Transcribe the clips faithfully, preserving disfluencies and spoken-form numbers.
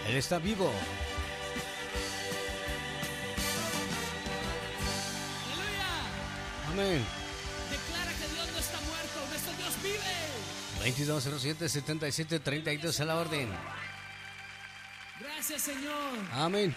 Él está vivo. ¡Aleluya! Amén. Declara que Dios no está muerto, nuestro Dios vive. veintidós cero siete, setenta y siete, treinta y dos a la orden. Gracias, Señor. Amén.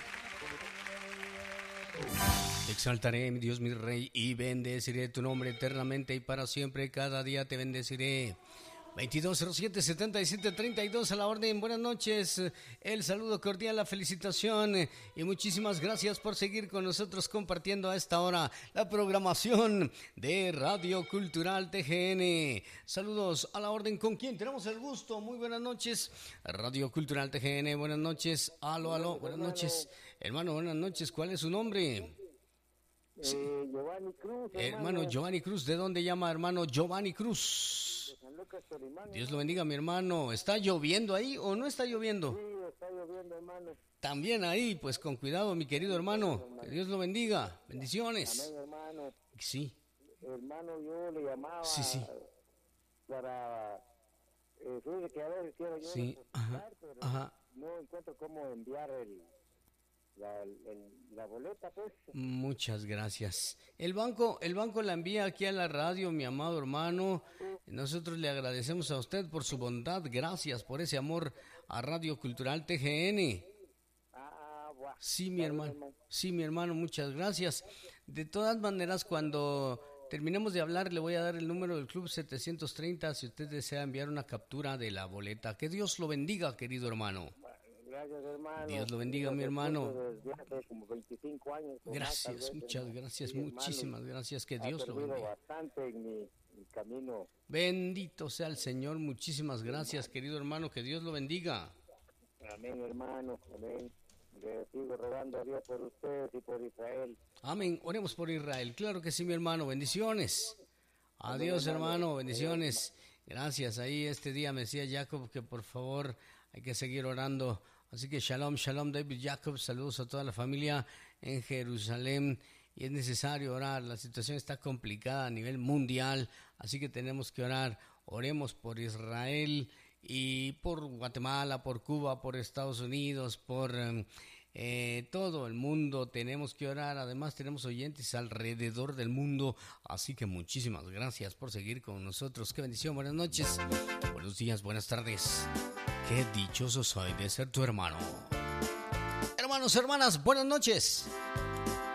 Te exaltaré, mi Dios, mi Rey, y bendeciré tu nombre eternamente y para siempre. Cada día te bendeciré. veintidós cero siete, setenta y siete, treinta y dos a la orden. Buenas noches, el saludo cordial, la felicitación y muchísimas gracias por seguir con nosotros compartiendo a esta hora la programación de Radio Cultural T G N. Saludos a la orden. ¿Con quién tenemos el gusto? Muy buenas noches, Radio Cultural T G N. Buenas noches, aló, aló, buenas noches, hermano, buenas noches. ¿Cuál es su nombre? Sí. Eh, Giovanni Cruz. Hermano. hermano Giovanni Cruz, ¿de dónde llama, hermano Giovanni Cruz? De San Lucas, Tolimán, Dios lo bendiga, mi hermano. ¿Está lloviendo ahí o no está lloviendo? Sí, está lloviendo, hermano. También ahí, pues con cuidado, mi querido hermano. Que Dios lo bendiga. Bendiciones. Amén, hermano. Sí. Hermano, yo le llamaba Sí, sí. para... Eh, fíjese que a veces quiero yo Sí, ajá, pero ajá. no encuentro cómo enviar el... La, el, la boleta, pues. Muchas gracias. El banco, el banco la envía aquí a la radio, mi amado hermano. Nosotros le agradecemos a usted por su bondad. Gracias por ese amor a Radio Cultural T G N. Ah, buah. Sí, mi hermano. Sí, mi hermano, muchas gracias. De todas maneras, cuando terminemos de hablar, le voy a dar el número del Club setecientos treinta si usted desea enviar una captura de la boleta. Que Dios lo bendiga, querido hermano. Gracias, hermano. Dios lo bendiga, mi hermano. Desde hace como veinticinco años. Gracias, más, vez, muchas hermano. gracias, Sí, muchísimas hermano, gracias. Que ha Dios lo servido bendiga. bastante en mi, mi camino. Bendito sea el Señor, muchísimas gracias, querido hermano. Que Dios lo bendiga. Amén, hermano. Amén. Le sigo rogando a Dios por ustedes y por Israel. Amén. Oremos por Israel. Claro que sí, mi hermano. Bendiciones. Adiós, hermano. Bendiciones. Gracias. Ahí este día me decía Jacob que por favor hay que seguir orando. Así que shalom, shalom, David Jacob, saludos a toda la familia en Jerusalén. Y es necesario orar, la situación está complicada a nivel mundial, así que tenemos que orar. Oremos por Israel y por Guatemala, por Cuba, por Estados Unidos, por eh, todo el mundo. Tenemos que orar, además tenemos oyentes alrededor del mundo, así que muchísimas gracias por seguir con nosotros. Qué bendición, buenas noches, buenos días, buenas tardes. Qué dichoso soy de ser tu hermano. Hermanos, hermanas, buenas noches.